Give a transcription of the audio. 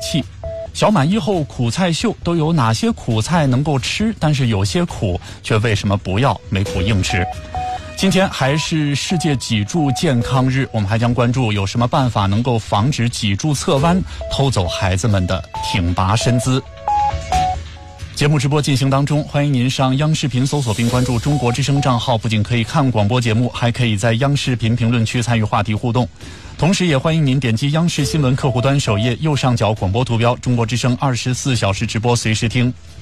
气。小满意后苦菜秀都有哪些苦菜能够吃，但是有些苦却为什么不要，没苦硬吃？今天还是世界脊柱健康日，我们还将关注有什么办法能够防止脊柱侧弯，偷走孩子们的挺拔身姿。节目直播进行当中，欢迎您上央视频搜索并关注中国之声账号，不仅可以看广播节目，还可以在央视频评论区参与话题互动。同时也欢迎您点击央视新闻客户端首页右上角广播图标，中国之声24小时直播随时听。